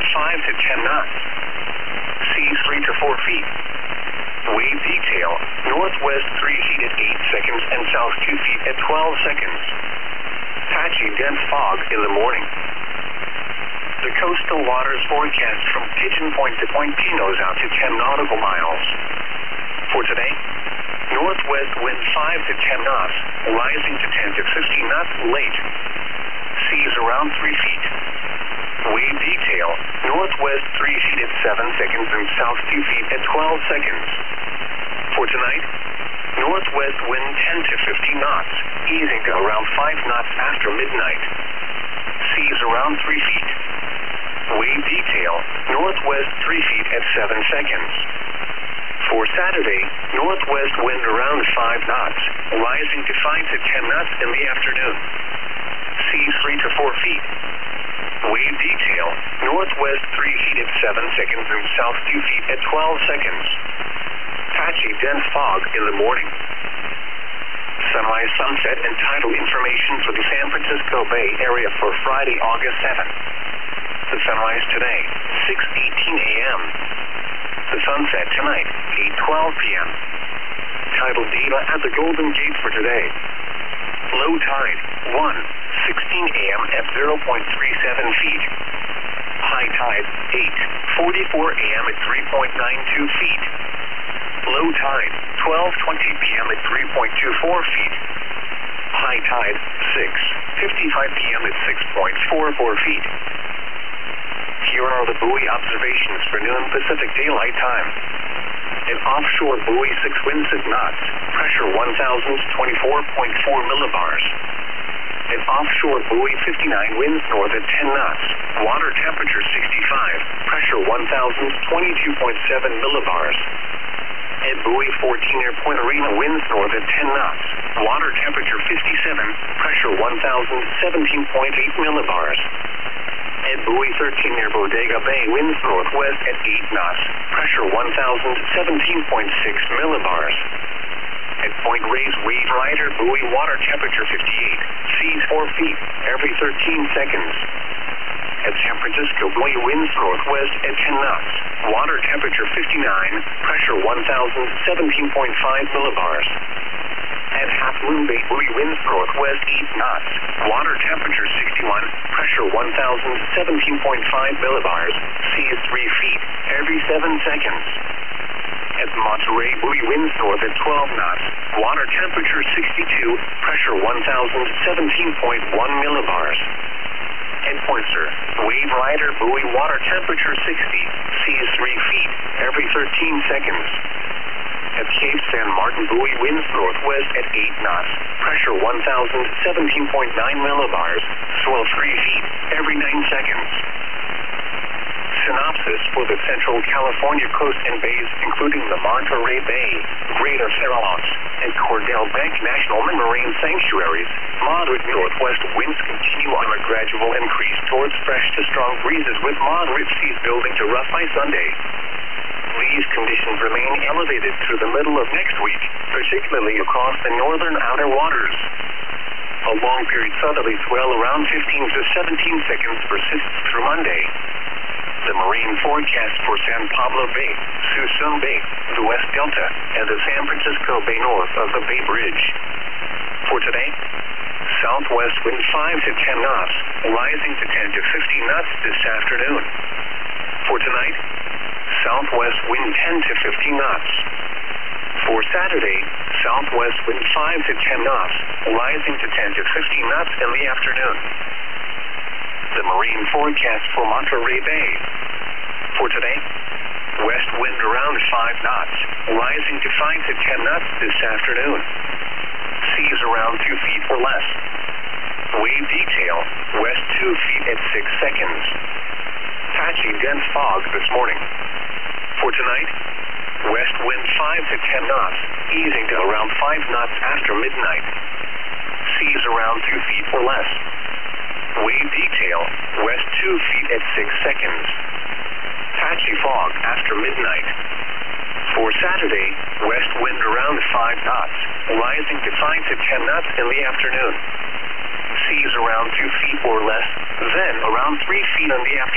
5 to 10 knots. Seas 3 to 4 feet. Wave detail, northwest 3 feet at 8 seconds and south 2 feet at 12 seconds. Patchy dense fog in the morning. The coastal waters forecast from Pigeon Point to Point Pinos out to 10 nautical miles. For today, northwest wind 5 to 10 knots, rising to 10 to 15 knots late. Seas around 3 feet. Wave detail, northwest 3 feet at 7 seconds and south 2 feet at 12 seconds. For tonight, northwest wind 10 to 15 knots, easing to around 5 knots after midnight. Seas around 3 feet. Wave detail, northwest 3 feet at 7 seconds. For Saturday, northwest wind around 5 knots, rising to 5 to 10 knots in the afternoon. Seas 3 to 4 feet. Wave detail, northwest 3 feet at 7 seconds and south 2 feet at 12 seconds. Patchy dense fog in the morning. Sunrise, sunset, and tidal information for the San Francisco Bay Area for Friday, August 7th. The sunrise today, 6:18 a.m. The sunset tonight, 8:12 p.m. Tidal data at the Golden Gate for today. Low tide, 1:16 a.m. at 0.37 feet. High tide, 8:44 a.m. at 3.92 feet. Low tide, 12:20 p.m. at 3.24 feet. High tide, 6:55 p.m. at 6.44 feet. Here are the buoy observations for noon Pacific Daylight Time. An offshore buoy 6 winds at knots, pressure 1,024.4 millibars. An offshore buoy 59 winds north at 10 knots, water temperature 65, pressure 1,022.7 millibars. At buoy 14 near Point Arena winds north at 10 knots, water temperature 57, pressure 1,017.8 millibars. At buoy 13 near Bodega Bay winds northwest at 8 knots, pressure 1,017.6 millibars. At Point Reyes Wave Rider buoy water temperature 58, seas 4 feet every 13 seconds. At San Francisco buoy winds northwest at 10 knots, water temperature 59, pressure 1,017.5 millibars. At Half Moon Bay buoy winds northwest 8 knots, water temperature 61, pressure 1,017.5 millibars, seas 3 feet every 7 seconds. At Monterey buoy winds north at 12 knots, water temperature 62, pressure 1,017.1 millibars. At Poinsett, Wave Rider buoy water temperature 60, seas 3 feet every 13 seconds. At Cape San Martin buoy winds northwest at 8 knots, pressure 1,017.9 millibars, swell 3 feet every 9 seconds. Synopsis for the Central California coast and bays, including the Monterey Bay, Greater Farallones, and Cordell Bank National Marine Sanctuaries. Moderate northwest winds continue on a gradual increase towards fresh to strong breezes with moderate seas building to rough by Sunday. These conditions remain elevated through the middle of next week, particularly across the northern outer waters. A long period southerly swell around 15 to 17 seconds persists through Monday. The marine forecast for San Pablo Bay, Suisun Bay, the West Delta, and the San Francisco Bay north of the Bay Bridge. For today, southwest wind 5 to 10 knots, rising to 10 to 15 knots this afternoon. For tonight, southwest wind 10 to 15 knots. For Saturday, southwest wind 5 to 10 knots, rising to 10 to 15 knots in the afternoon. The marine forecast for Monterey Bay. For today, west wind around 5 knots, rising to 5 to 10 knots this afternoon. Seas around 2 feet or less. Wave detail, west 2 feet at 6 seconds. Patchy dense fog this morning. For tonight, west wind 5 to 10 knots, easing to around 5 knots after midnight. Seas around 2 feet or less. Wave detail, west 2 feet at 6 seconds. Patchy fog after midnight. For Saturday, west wind around 5 knots, rising to 5 to 10 knots in the afternoon. Seas around 2 feet or less, then around 3 feet in the afternoon.